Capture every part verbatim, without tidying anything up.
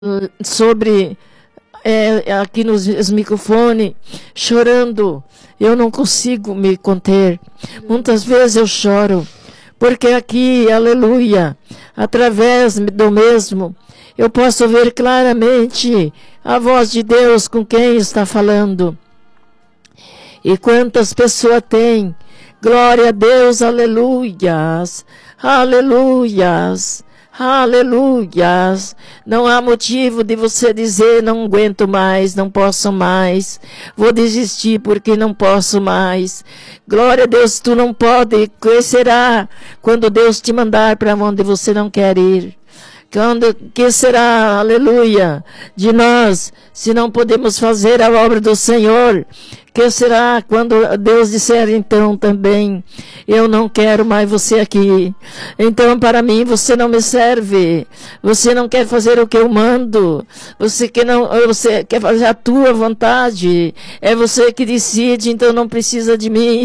sobre é, aqui nos, nos microfones, chorando. Eu não consigo me conter. Muitas vezes eu choro, porque aqui, aleluia, através do mesmo, eu posso ver claramente a voz de Deus com quem está falando. E quantas pessoas tem? Glória a Deus, aleluias, aleluias, aleluias. Não há motivo de você dizer, não aguento mais, não posso mais, vou desistir porque não posso mais. Glória a Deus, tu não pode, que será quando Deus te mandar para onde você não quer ir? Quando, que será, aleluia, de nós, se não podemos fazer a obra do Senhor? Que será quando Deus disser então também, eu não quero mais você aqui. Então para mim você não me serve. Você não quer fazer o que eu mando. Você, que não, você quer fazer a tua vontade. É você que decide, então não precisa de mim.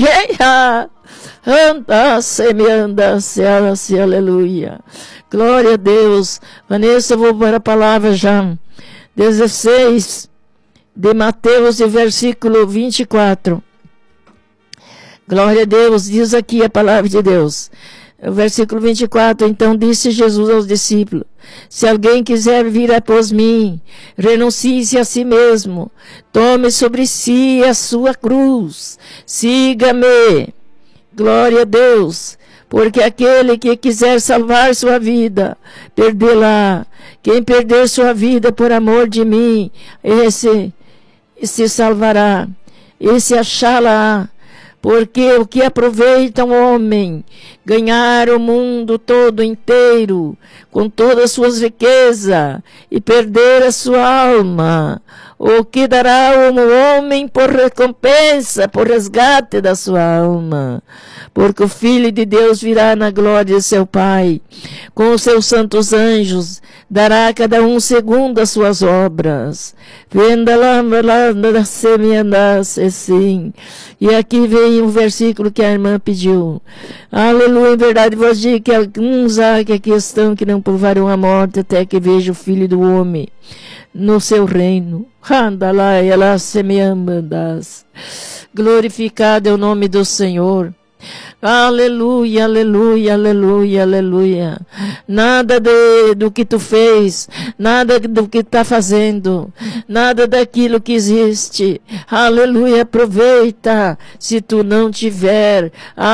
Anda-se, me anda-se, anda-se, aleluia. Glória a Deus. Vanessa, eu vou para a palavra já. dezesseis de Mateus, versículo vinte e quatro. Glória a Deus, diz aqui a palavra de Deus. O versículo vinte e quatro, então disse Jesus aos discípulos, se alguém quiser vir após mim, renuncie-se a si mesmo, tome sobre si a sua cruz, siga-me. Glória a Deus, porque aquele que quiser salvar sua vida, perdê-la. Quem perder sua vida por amor de mim, esse se salvará, esse achá-la. Porque o que aproveita um homem ganhar o mundo todo inteiro, com todas as suas riquezas, e perder a sua alma? O que dará um homem por recompensa, por resgate da sua alma? Porque o Filho de Deus virá na glória de seu Pai, com os seus santos anjos, dará a cada um segundo as suas obras. Venda lá, lá, semeandasse, sim. E aqui vem um versículo que a irmã pediu. Aleluia, em verdade vos digo que alguns há que aqui estão que não provarão a morte até que veja o Filho do Homem no seu reino. Anda lá, e ela semeandas. Glorificado é o nome do Senhor. Aleluia, aleluia, aleluia, aleluia. Nada de, do que tu fez, nada do que está fazendo, nada daquilo que existe. Aleluia, aproveita se tu não tiver.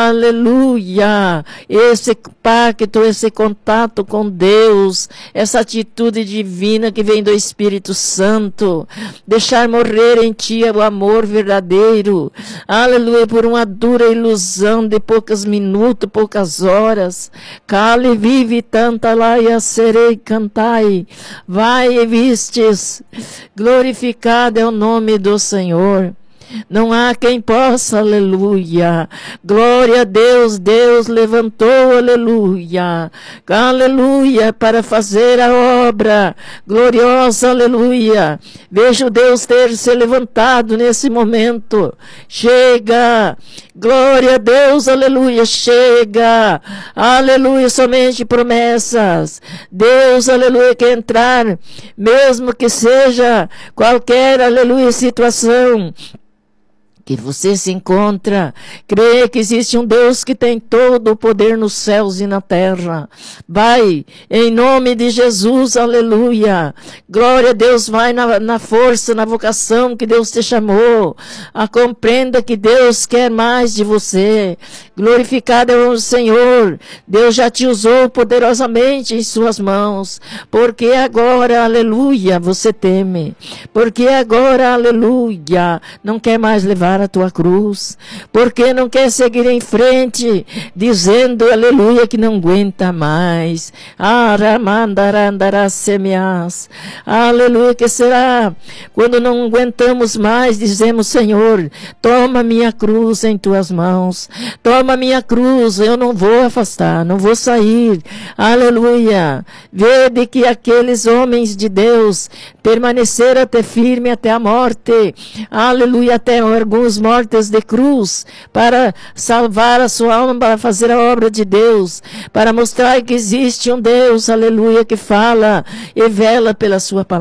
Aleluia, esse pacto, esse contato com Deus, essa atitude divina que vem do Espírito Santo. Deixar morrer em ti o amor verdadeiro. Aleluia, por uma dura ilusão de poucos minutos, poucas horas. Cale, vive, tanta lá e a serei, cantai. Vai e vistes. Glorificado é o nome do Senhor. Não há quem possa, aleluia. Glória a Deus, Deus levantou, aleluia. Aleluia, para fazer a obra gloriosa, aleluia. Vejo Deus ter se levantado nesse momento. Chega, glória a Deus, aleluia, chega. Aleluia, somente promessas. Deus, aleluia, quer entrar, mesmo que seja qualquer, aleluia, situação que você se encontra, crê que existe um Deus que tem todo o poder nos céus e na terra. Vai, em nome de Jesus, aleluia. Glória a Deus, vai na, na força, na vocação que Deus te chamou. A compreenda que Deus quer mais de você. Glorificado é o Senhor. Deus já te usou poderosamente em suas mãos. Porque agora, aleluia, você teme. Porque agora, aleluia, não quer mais levar a tua cruz, porque não quer seguir em frente, dizendo, aleluia, que não aguenta mais. Aleluia, que será quando não aguentamos mais, dizemos, Senhor, toma minha cruz em tuas mãos, toma tomo a minha cruz, eu não vou afastar, não vou sair. Aleluia. Vede que aqueles homens de Deus permaneceram até firme até a morte. Aleluia, até alguns mortes de cruz, para salvar a sua alma, para fazer a obra de Deus, para mostrar que existe um Deus, aleluia, que fala e vela pela sua palavra.